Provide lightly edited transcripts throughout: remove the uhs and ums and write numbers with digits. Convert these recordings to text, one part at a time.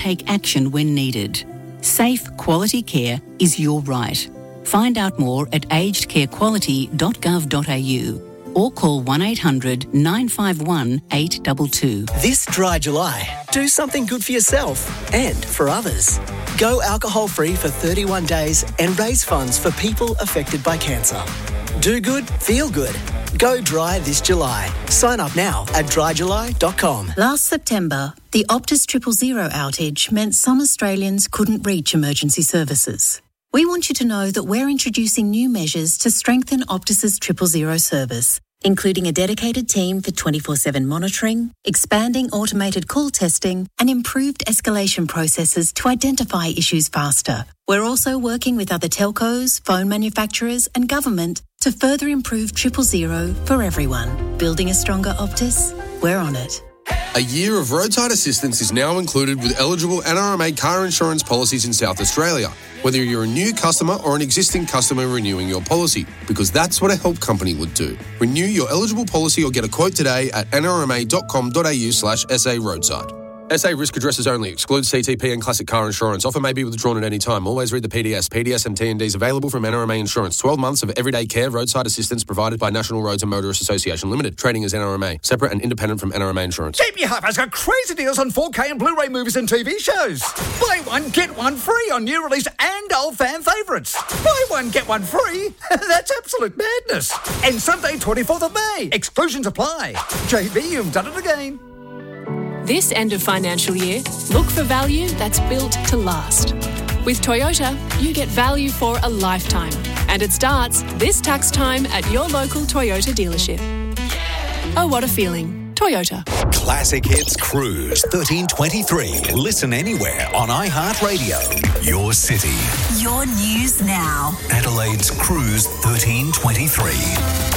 take action when needed. Safe, quality care is your right. Find out more at agedcarequality.gov.au or call 1800 951 822. This dry July, do something good for yourself and for others. Go alcohol-free for 31 days and raise funds for people affected by cancer. Do good, feel good. Go dry this July. Sign up now at dryjuly.com. Last September, the Optus 000 outage meant some Australians couldn't reach emergency services. We want you to know that we're introducing new measures to strengthen Optus's 000 service, including a dedicated team for 24/7 monitoring, expanding automated call testing, and improved escalation processes to identify issues faster. We're also working with other telcos, phone manufacturers, and government to further improve 000 for everyone. Building a stronger Optus? We're on it. A year of roadside assistance is now included with eligible NRMA car insurance policies in South Australia, whether you're a new customer or an existing customer renewing your policy, because that's what a help company would do. Renew your eligible policy or get a quote today at nrma.com.au/SA roadside. SA risk addresses only. Excludes CTP and classic car insurance. Offer may be withdrawn at any time. Always read the PDS. PDS and T&Ds available from NRMA Insurance. 12 months of everyday care, roadside assistance provided by National Roads and Motorists Association Limited. Trading as NRMA. Separate and independent from NRMA Insurance. JB Hi-Fi's got crazy deals on 4K and Blu-ray movies and TV shows. Buy one, get one free on new release and old fan favourites. Buy one, get one free? That's absolute madness. And Sunday, 24th of May. Exclusions apply. JB, you've done it again. This end of financial year, look for value that's built to last. With Toyota, you get value for a lifetime. And it starts this tax time at your local Toyota dealership. Oh, what a feeling. Toyota. Classic Hits Cruise 1323. Listen anywhere on iHeartRadio. Your city. Your news now. Adelaide's Cruise 1323.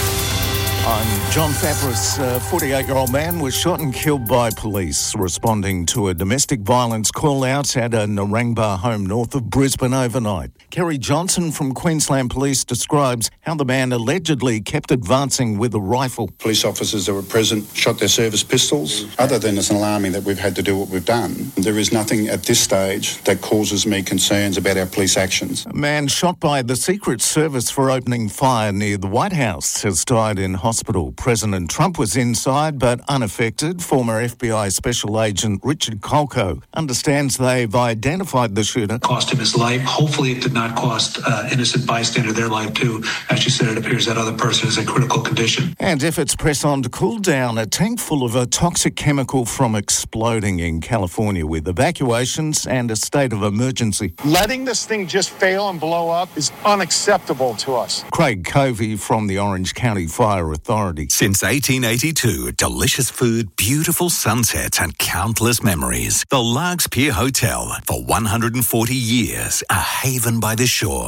I'm John Fabris. A 48-year-old man was shot and killed by police responding to a domestic violence call-out at a Narangba home north of Brisbane overnight. Kerry Johnson from Queensland Police describes how the man allegedly kept advancing with a rifle. Police officers that were present shot their service pistols. Other than it's alarming that we've had to do what we've done, there is nothing at this stage that causes me concerns about our police actions. A man shot by the Secret Service for opening fire near the White House has died in hospital. President Trump was inside but unaffected. Former FBI Special Agent Richard Kolko understands they've identified the shooter. Cost him his life. Hopefully it did not cost innocent bystander their life too. As you said, it appears that other person is in critical condition. And efforts press on to cool down a tank full of a toxic chemical from exploding in California with evacuations and a state of emergency. Letting this thing just fail and blow up is unacceptable to us. Craig Covey from the Orange County Fire Authority. Since 1882, delicious food, beautiful sunsets and countless memories. The Largs Pier Hotel, for 140 years, a haven by the shore.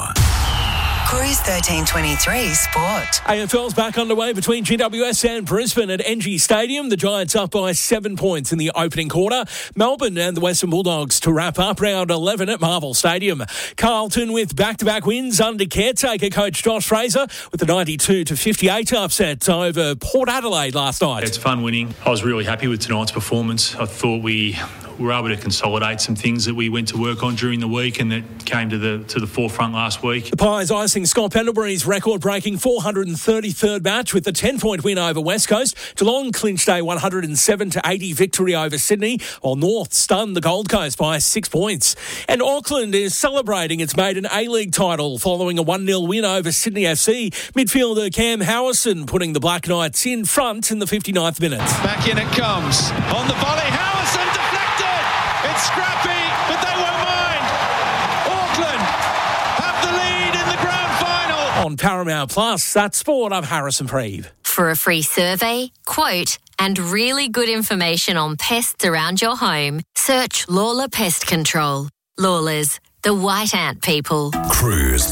Cruise 1323 Sport. AFL's back underway between GWS and Brisbane at NG Stadium. The Giants up by 7 points in the opening quarter. Melbourne and the Western Bulldogs to wrap up round 11 at Marvel Stadium. Carlton with back-to-back wins under caretaker coach Josh Fraser with the 92-58 upset over Port Adelaide last night. It's fun winning. I was really happy with tonight's performance. I thought we were able to consolidate some things that we went to work on during the week and that came to the forefront last week. The Pies icing Scott Pendlebury's record-breaking 433rd match with a 10-point win over West Coast. Geelong clinched a 107-80 victory over Sydney, while North stunned the Gold Coast by 6 points. And Auckland is celebrating its maiden A-League title following a 1-0 win over Sydney FC. Midfielder Cam Howison putting the Black Knights in front in the 59th minute. Back in it comes. On the volley, Howison deflected. It's scrappy, but they won't mind. Auckland have the lead in the grand final. On Paramount Plus, that's Sport. I'm Harrison Preeve. For a free survey, quote, and really good information on pests around your home, search Lawler Pest Control. Lawlers, the white ant people. Cruise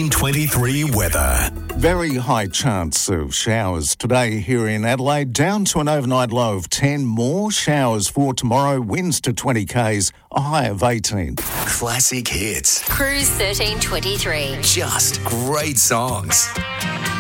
1323 weather. Very high chance of showers today here in Adelaide, down to an overnight low of 10. More showers for tomorrow, winds to 20 k's, a high of 18. Classic hits. Cruise 1323. Just great songs.